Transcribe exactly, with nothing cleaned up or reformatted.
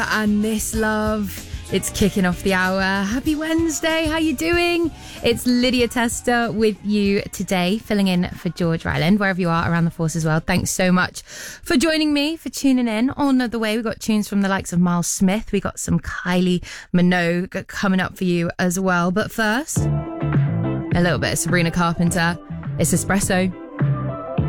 And this love, it's kicking off the hour. Happy Wednesday, how you doing? It's Lydia Tester with you today, filling in for George Ryland, wherever you are around the force as well. Thanks so much for joining me, for tuning in. On the way, we've got tunes from the likes of Miles Smith. We got some Kylie Minogue coming up for you as well. But first, a little bit of Sabrina Carpenter. It's Espresso.